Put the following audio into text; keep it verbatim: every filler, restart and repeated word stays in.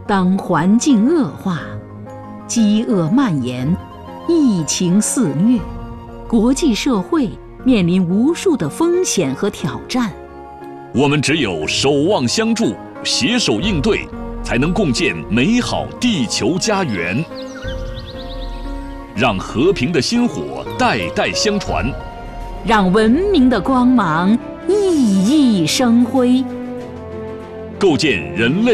当环境恶化，饥饿蔓延，疫情肆虐，国际社会面临无数的风险和挑战。 我们只有守望相助，携手应对，才能共建美好地球家园。让和平的薪火代代相传， 让文明的光芒熠熠生辉， 构建人类